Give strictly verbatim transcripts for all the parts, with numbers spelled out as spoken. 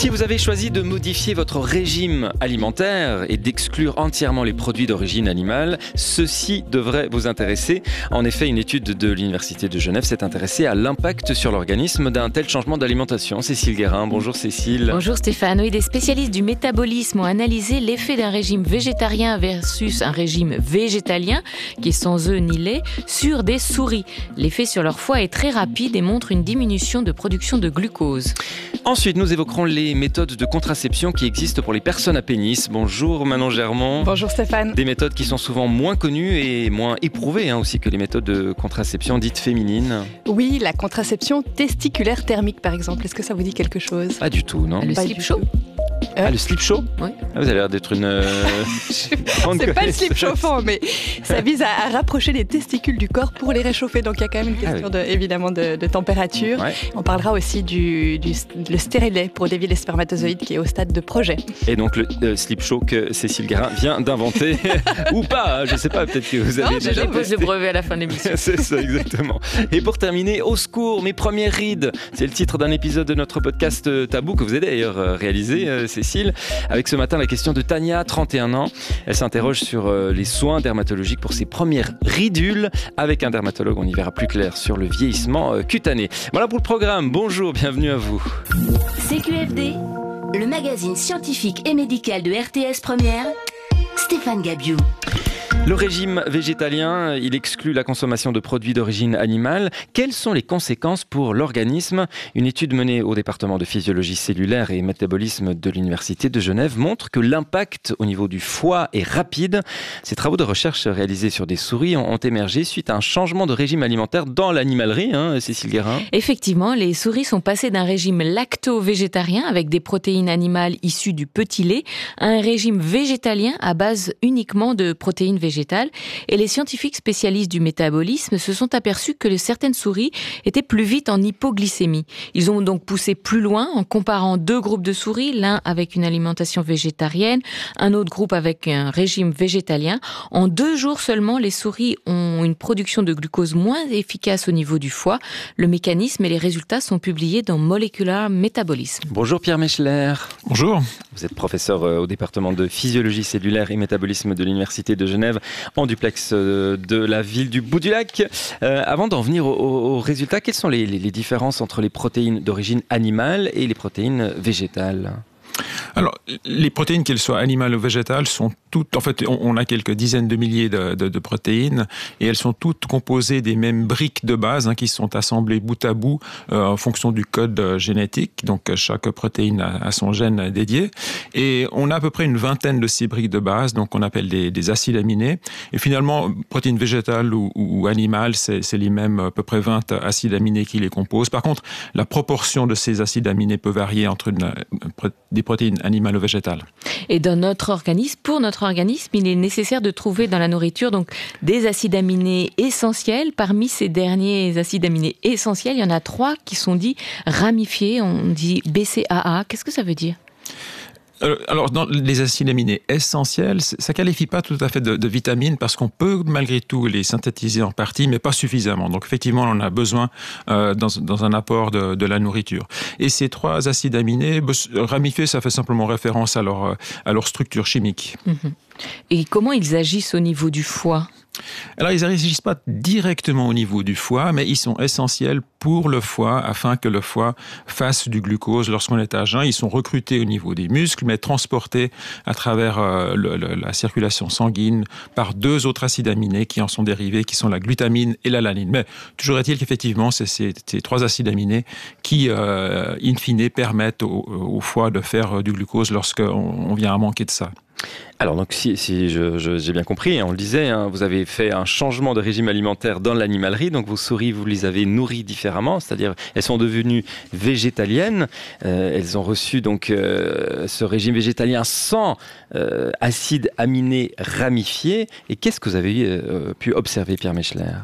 Si vous avez choisi de modifier votre régime alimentaire et d'exclure entièrement les produits d'origine animale, ceci devrait vous intéresser. En effet, une étude de l'Université de Genève s'est intéressée à l'impact sur l'organisme d'un tel changement d'alimentation. Cécile Guérin, bonjour Cécile. Bonjour Stéphane. Oui, des spécialistes du métabolisme ont analysé l'effet d'un régime végétarien versus un régime végétalien, qui est sans œufs ni lait, sur des souris. L'effet sur leur foie est très rapide et montre une diminution de production de glucose. Ensuite, nous évoquerons les méthodes de contraception qui existent pour les personnes à pénis. Bonjour Manon Germont. Bonjour Stéphane. Des méthodes qui sont souvent moins connues et moins éprouvées hein, aussi que les méthodes de contraception dites féminines. Oui, la contraception testiculaire thermique par exemple. Est-ce que ça vous dit quelque chose? Pas du tout, non? Le Pas slip du show tout. Ah, le slip show? Oui. Ah, vous avez l'air d'être une... Euh... C'est pas le slip chauffant, mais ça vise à, à rapprocher les testicules du corps pour les réchauffer. Donc il y a quand même une question ah oui. de, évidemment de, de température. Ouais. On parlera aussi du, du le stérilet pour dévier les spermatozoïdes qui est au stade de projet. Et donc le euh, slip show que Cécile Guérin vient d'inventer. Ou pas, hein, je sais pas, peut-être que vous avez Non, déjà Je dépose testé. le brevet à la fin de l'émission. C'est ça, exactement. Et pour terminer, au secours, mes premières rides. C'est le titre d'un épisode de notre podcast euh, Tabou, que vous avez d'ailleurs euh, réalisé, euh, Cécile. Avec ce matin la question de Tania, trente et un ans. Elle s'interroge sur euh, les soins dermatologiques pour ses premières ridules. Avec un dermatologue, on y verra plus clair sur le vieillissement euh, cutané. Voilà pour le programme. Bonjour, bienvenue à vous. C Q F D, le magazine scientifique et médical de R T S Première, Stéphane Gabiou. Le régime végétalien, il exclut la consommation de produits d'origine animale. Quelles sont les conséquences pour l'organisme? Une étude menée au département de physiologie cellulaire et métabolisme de l'Université de Genève montre que l'impact au niveau du foie est rapide. Ces travaux de recherche réalisés sur des souris ont émergé suite à un changement de régime alimentaire dans l'animalerie, hein, Cécile Guérin. Effectivement, les souris sont passées d'un régime lacto-végétarien avec des protéines animales issues du petit lait à un régime végétalien à base uniquement de protéines végétales. Et les scientifiques spécialistes du métabolisme se sont aperçus que certaines souris étaient plus vite en hypoglycémie. Ils ont donc poussé plus loin en comparant deux groupes de souris, l'un avec une alimentation végétarienne, un autre groupe avec un régime végétalien. En deux jours seulement, les souris ont une production de glucose moins efficace au niveau du foie. Le mécanisme et les résultats sont publiés dans Molecular Metabolism. Bonjour Pierre Mechler. Bonjour. Vous êtes professeur au département de physiologie cellulaire et métabolisme de l'Université de Genève, en duplex de la ville du Bout du Lac. Euh, avant d'en venir aux résultats, quelles sont les, les, les différences entre les protéines d'origine animale et les protéines végétales ? Alors, les protéines, qu'elles soient animales ou végétales, sont toutes, en fait, on a quelques dizaines de milliers de, de, de protéines et elles sont toutes composées des mêmes briques de base hein, qui sont assemblées bout à bout euh, en fonction du code génétique. Donc, chaque protéine a, a son gène dédié et on a à peu près une vingtaine de ces briques de base, donc on appelle des, des acides aminés. Et finalement, protéines végétales ou, ou animales, c'est, c'est les mêmes à peu près vingt acides aminés qui les composent. Par contre, la proportion de ces acides aminés peut varier entre une, des protéines animales ou végétales. Et dans notre organisme, pour notre organisme, il est nécessaire de trouver dans la nourriture donc des acides aminés essentiels. Parmi ces derniers acides aminés essentiels, il y en a trois qui sont dits ramifiés. On dit B C A A. Qu'est-ce que ça veut dire ? Alors, dans les acides aminés essentiels, ça ne qualifie pas tout à fait de, de vitamines parce qu'on peut malgré tout les synthétiser en partie, mais pas suffisamment. Donc, effectivement, on en a besoin euh, dans, dans un apport de, de la nourriture. Et ces trois acides aminés, ramifiés, ça fait simplement référence à leur, à leur structure chimique. Et comment ils agissent au niveau du foie ? Alors, ils n'agissent pas directement au niveau du foie, mais ils sont essentiels pour le foie afin que le foie fasse du glucose lorsqu'on est à jeun. Ils sont recrutés au niveau des muscles, mais transportés à travers euh, le, le, la circulation sanguine par deux autres acides aminés qui en sont dérivés, qui sont la glutamine et l'alanine. Mais toujours est-il qu'effectivement, c'est ces, ces trois acides aminés qui, euh, in fine, permettent au, au foie de faire du glucose lorsqu'on on vient à manquer de ça. Alors, donc, si, si je, je, j'ai bien compris, on le disait, hein, vous avez fait un changement de régime alimentaire dans l'animalerie, donc vos souris, vous les avez nourries différemment, c'est-à-dire elles sont devenues végétaliennes, euh, elles ont reçu donc euh, ce régime végétalien sans euh, acides aminés ramifiés. Et qu'est-ce que vous avez euh, pu observer, Pierre Mechler ?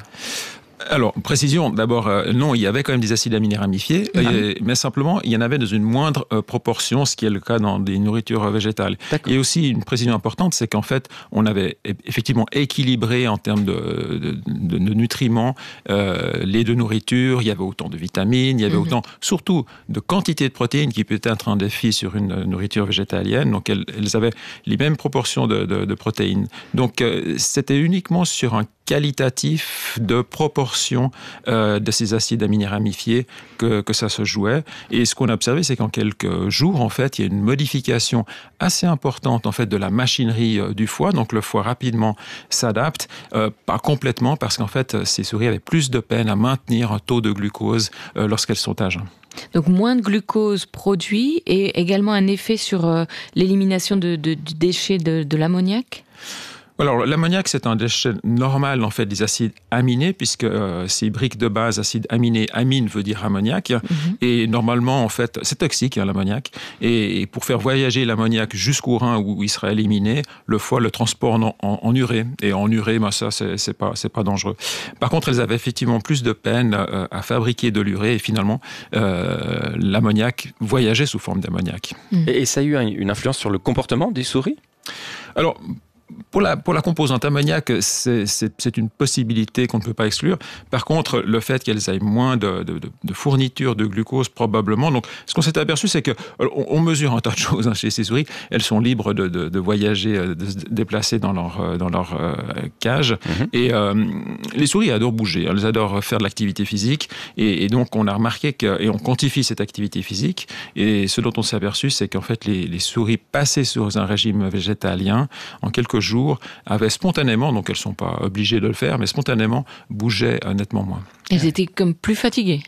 Alors, précision, d'abord, euh, non, il y avait quand même des acides aminés ramifiés, ah. euh, mais simplement, il y en avait dans une moindre euh, proportion, ce qui est le cas dans des nourritures végétales. D'accord. Et aussi, une précision importante, c'est qu'en fait, on avait effectivement équilibré en termes de, de, de, de nutriments euh, les deux nourritures. Il y avait autant de vitamines, il y avait mmh. autant, surtout, de quantité de protéines qui peut être un défi sur une nourriture végétalienne. Donc, elles, elles avaient les mêmes proportions de, de, de protéines. Donc, euh, c'était uniquement sur un qualitatif de proportion euh, de ces acides aminés ramifiés que, que ça se jouait. Et ce qu'on a observé, c'est qu'en quelques jours, en fait, il y a une modification assez importante en fait, de la machinerie euh, du foie. Donc le foie rapidement s'adapte, euh, pas complètement, parce qu'en fait, ces souris avaient plus de peine à maintenir un taux de glucose euh, lorsqu'elles sont à jeun. Donc moins de glucose produit et également un effet sur euh, l'élimination de, de, du déchet de, de l'ammoniac ? Alors, l'ammoniac, c'est un déchet normal, en fait, des acides aminés, puisque euh, c'est briques de base, acides aminés, amine veut dire ammoniac. Mm-hmm. Et normalement, en fait, c'est toxique, hein, l'ammoniac. Et, et pour faire voyager l'ammoniac jusqu'au rein où il sera éliminé, le foie le transporte en, en, en urée. Et en urée, ben, ça, c'est, c'est pas, c'est pas dangereux. Par contre, elles avaient effectivement plus de peine euh, à fabriquer de l'urée. Et finalement, euh, l'ammoniac voyageait sous forme d'ammoniac. Mm. Et, et ça a eu une influence sur le comportement des souris ? Alors, Pour la, pour la composante ammoniac, c'est, c'est, c'est une possibilité qu'on ne peut pas exclure. Par contre, le fait qu'elles aient moins de, de, de fourniture de glucose, probablement. Donc, ce qu'on s'est aperçu, c'est qu'on on mesure un tas de choses hein, chez ces souris. Elles sont libres de, de, de voyager, de se déplacer dans leur, dans leur euh, cage. Mm-hmm. Et euh, les souris adorent bouger. Elles adorent faire de l'activité physique. Et, et donc, on a remarqué que, et on quantifie cette activité physique. Et ce dont on s'est aperçu, c'est qu'en fait, les, les souris passées sur un régime végétalien, en quelques jours, avaient spontanément, donc elles ne sont pas obligées de le faire, mais spontanément bougeaient nettement moins. Elles étaient comme plus fatiguées.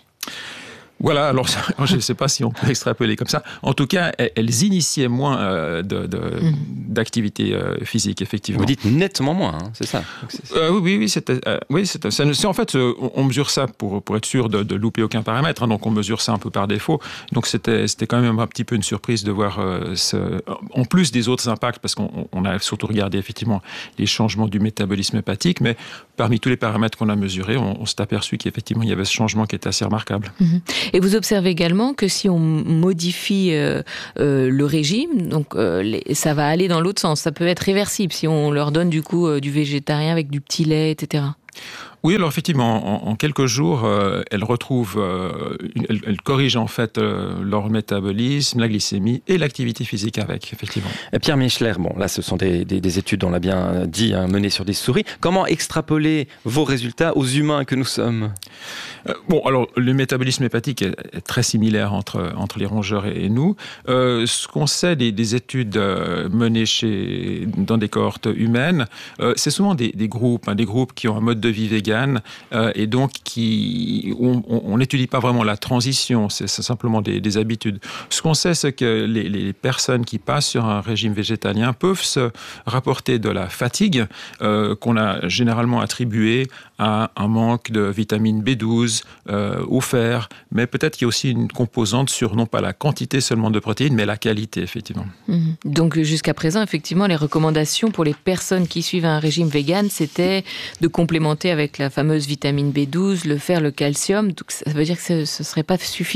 Voilà, alors je ne sais pas si on peut extrapoler comme ça. En tout cas, elles initiaient moins euh, de, de, mmh. d'activité euh, physique, effectivement. Vous dites nettement moins, hein, c'est ça c'est... Euh, Oui, oui, c'était, euh, oui c'était, c'est, c'est en fait, on, on mesure ça pour, pour être sûr de, de louper aucun paramètre, hein, donc on mesure ça un peu par défaut. Donc c'était, c'était quand même un petit peu une surprise de voir, euh, ce, en plus des autres impacts, parce qu'on on a surtout regardé effectivement les changements du métabolisme hépatique, mais parmi tous les paramètres qu'on a mesurés, on, on s'est aperçu qu'effectivement il y avait ce changement qui était assez remarquable. Mmh. Et vous observez également que si on modifie euh, euh, le régime, donc euh, les, ça va aller dans l'autre sens. Ça peut être réversible si on leur donne du coup euh, du végétarien avec du petit lait, et cetera. Oui, alors effectivement, en, en quelques jours, euh, elles retrouvent, euh, une, elles, elles corrigent en fait euh, leur métabolisme, la glycémie et l'activité physique avec, effectivement. Et Pierre Michler, bon, là, ce sont des, des, des études, on l'a bien dit, hein, menées sur des souris. Comment extrapoler vos résultats aux humains que nous sommes ? euh, Bon, alors, le métabolisme hépatique est, est très similaire entre, entre les rongeurs et, et nous. Euh, ce qu'on sait des, des études euh, menées chez, dans des cohortes humaines, euh, c'est souvent des, des groupes, hein, des groupes qui ont un mode de vie végan, Euh, et donc qui, on n'étudie pas vraiment la transition, c'est, c'est simplement des, des habitudes. Ce qu'on sait, c'est que les, les personnes qui passent sur un régime végétalien peuvent se rapporter de la fatigue euh, qu'on a généralement attribuée à un manque de vitamine B douze, euh, au fer, mais peut-être qu'il y a aussi une composante sur non pas la quantité seulement de protéines, mais la qualité, effectivement. Mmh. Donc jusqu'à présent, effectivement, les recommandations pour les personnes qui suivent un régime vegan, c'était de complémenter avec la fameuse vitamine B douze, le fer, le calcium. Donc ça veut dire que ce ne serait pas suffisant ?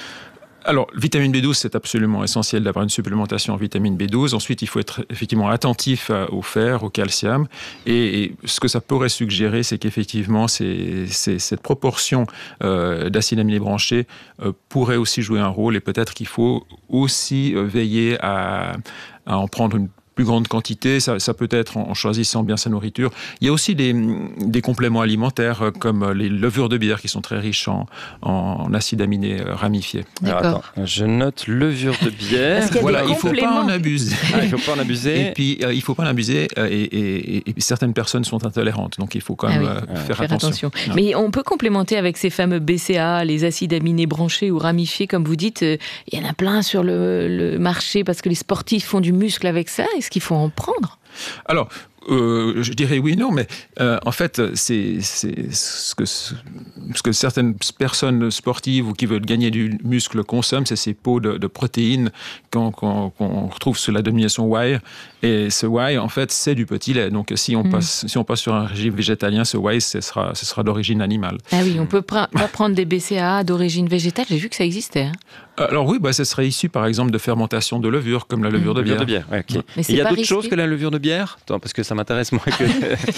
Alors, vitamine B douze, c'est absolument essentiel d'avoir une supplémentation en vitamine B douze. Ensuite, il faut être effectivement attentif au fer, au calcium. Et, et ce que ça pourrait suggérer, c'est qu'effectivement, c'est, c'est, cette proportion euh, d'acides aminés branchés euh, pourrait aussi jouer un rôle. Et peut-être qu'il faut aussi euh, veiller à, à en prendre une plus grande quantité, ça, ça peut être en choisissant bien sa nourriture. Il y a aussi des, des compléments alimentaires comme les levures de bière qui sont très riches en, en acides aminés ramifiés. Alors, attends, je note levure de bière. Voilà, il ne faut pas en abuser. Ah, il ne faut pas en abuser. Et puis, euh, il ne faut pas en abuser et, et, et, et certaines personnes sont intolérantes, donc il faut quand même ah oui. euh, faire, faire attention. attention. Mais on peut complémenter avec ces fameux B C A A, les acides aminés branchés ou ramifiés, comme vous dites. Il y en a plein sur le, le marché parce que les sportifs font du muscle avec ça. Est-ce qu'il faut en prendre ? Alors, Euh, je dirais oui, non, mais euh, en fait, c'est, c'est ce, que, ce que certaines personnes sportives ou qui veulent gagner du muscle consomment, c'est ces pots de, de protéines qu'on, qu'on, qu'on retrouve sous la dénomination whey. Et ce whey, en fait, c'est du petit lait. Donc, si on, mmh. passe, si on passe sur un régime végétalien, ce whey, ce sera, ce sera d'origine animale. Ah oui, on peut pr- pas prendre des B C A A d'origine végétale. J'ai vu que ça existait. Hein. Alors oui, bah, ce serait issu, par exemple, de fermentation de levure, comme la levure mmh. de bière. De bière ouais, okay. Mais il y a d'autres risqué. choses que la levure de bière ? Attends, parce que ça m'intéresse moins que...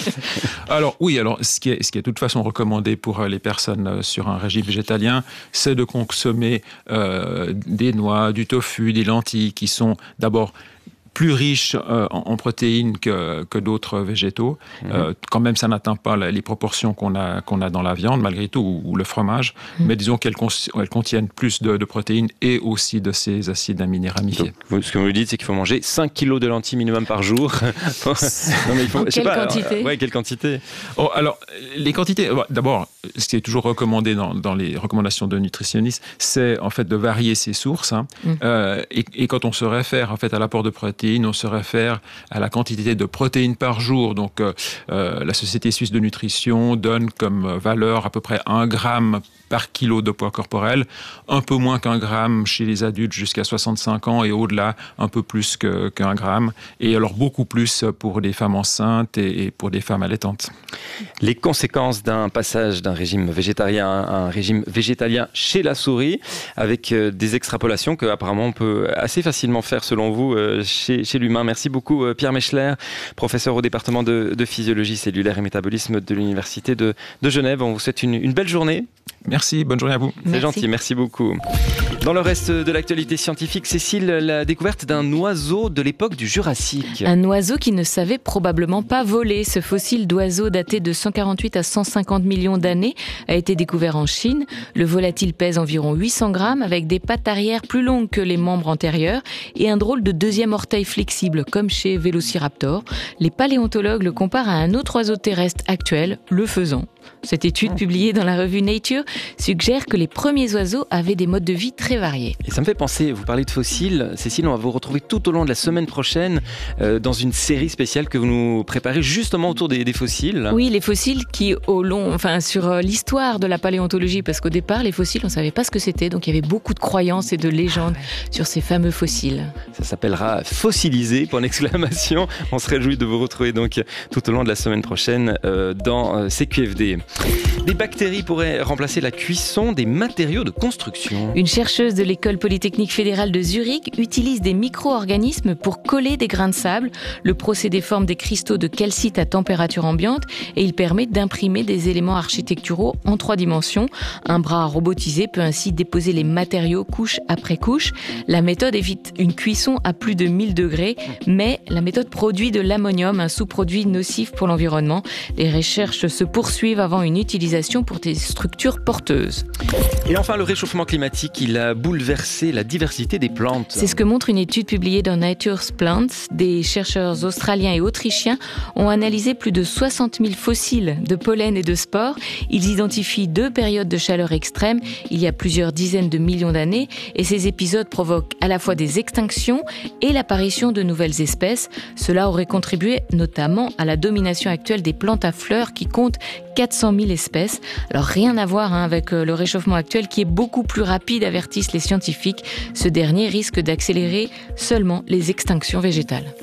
alors oui, alors ce qui, est, ce qui est de toute façon recommandé pour les personnes sur un régime végétalien, c'est de consommer euh, des noix, du tofu, des lentilles qui sont d'abord plus riches euh, en, en protéines que, que d'autres végétaux. Mmh. Euh, quand même, ça n'atteint pas la, les proportions qu'on a, qu'on a dans la viande, malgré tout, ou, ou le fromage. Mmh. Mais disons qu'elles, cons- elles contiennent plus de, de protéines et aussi de ces acides aminés ramifiés. Donc, ce que vous me dites, c'est qu'il faut manger cinq kilos de lentilles minimum par jour. non, mais il faut, en je sais quelle pas, quantité euh, ouais, quelle quantité oh, alors, les quantités... D'abord, ce qui est toujours recommandé dans, dans les recommandations de nutritionnistes, c'est en fait de varier ses sources. Hein. Mmh. Euh, et, et quand on se réfère en fait, à l'apport de protéines, on se réfère à la quantité de protéines par jour. Donc, euh, la Société suisse de nutrition donne comme valeur à peu près un gramme par kilo de poids corporel, un peu moins qu'un gramme chez les adultes jusqu'à soixante-cinq ans et au-delà, un peu plus que, qu'un gramme. Et alors beaucoup plus pour des femmes enceintes et, et pour des femmes allaitantes. Les conséquences d'un passage d'un régime végétarien à un régime végétalien chez la souris, avec des extrapolations qu'apparemment on peut assez facilement faire selon vous chez, chez l'humain. Merci beaucoup Pierre Mechler, professeur au département de, de physiologie cellulaire et métabolisme de l'Université de, de Genève. On vous souhaite une, une belle journée. Merci, bonne journée à vous. C'est merci. Gentil, merci beaucoup. Dans le reste de l'actualité scientifique, Cécile, la découverte d'un oiseau de l'époque du Jurassique. Un oiseau qui ne savait probablement pas voler. Ce fossile d'oiseau daté de cent quarante-huit à cent cinquante millions d'années a été découvert en Chine. Le volatile pèse environ huit cents grammes avec des pattes arrière plus longues que les membres antérieurs et un drôle de deuxième orteil flexible comme chez Vélociraptor. Les paléontologues le comparent à un autre oiseau terrestre actuel, le faisan. Cette étude publiée dans la revue Nature suggère que les premiers oiseaux avaient des modes de vie très variés. Et ça me fait penser, vous parlez de fossiles, Cécile, on va vous retrouver tout au long de la semaine prochaine euh, dans une série spéciale que vous nous préparez justement autour des, des fossiles. Oui, les fossiles qui, au long, enfin sur l'histoire de la paléontologie, parce qu'au départ, les fossiles, on ne savait pas ce que c'était, donc il y avait beaucoup de croyances et de légendes sur ces fameux fossiles. Ça s'appellera Fossilisé, point d'exclamation. On se réjouit de vous retrouver donc tout au long de la semaine prochaine euh, dans euh, C Q F D. Des bactéries pourraient remplacer la cuisson des matériaux de construction. Une chercheuse de l'école polytechnique fédérale de Zurich utilise des micro-organismes pour coller des grains de sable. Le procédé forme des cristaux de calcite à température ambiante et il permet d'imprimer des éléments architecturaux en trois dimensions. Un bras robotisé peut ainsi déposer les matériaux couche après couche. La méthode évite une cuisson à plus de mille degrés, mais la méthode produit de l'ammonium, un sous-produit nocif pour l'environnement. Les recherches se poursuivent avant une utilisation pour des structures porteuses. Et enfin, le réchauffement climatique, il a bouleversé la diversité des plantes. C'est ce que montre une étude publiée dans Nature's Plants. Des chercheurs australiens et autrichiens ont analysé plus de soixante mille fossiles de pollen et de spores. Ils identifient deux périodes de chaleur extrême il y a plusieurs dizaines de millions d'années et ces épisodes provoquent à la fois des extinctions et l'apparition de nouvelles espèces. Cela aurait contribué notamment à la domination actuelle des plantes à fleurs qui comptent quatre cent mille espèces. Alors rien à voir hein, avec le réchauffement actuel qui est beaucoup plus rapide, avertissent les scientifiques. Ce dernier risque d'accélérer seulement les extinctions végétales.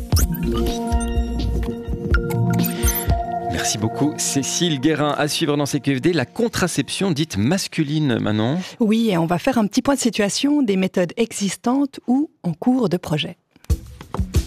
Merci beaucoup Cécile Guérin. À suivre dans C Q F D, la contraception dite masculine, Manon. Oui, et on va faire un petit point de situation des méthodes existantes ou en cours de projet.